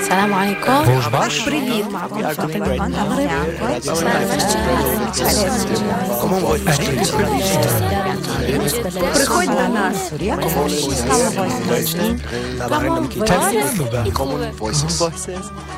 السلام عليكم. Bonjour. Привіт, معكم فاطمة من المغرب. Приходь до нас. Common voices.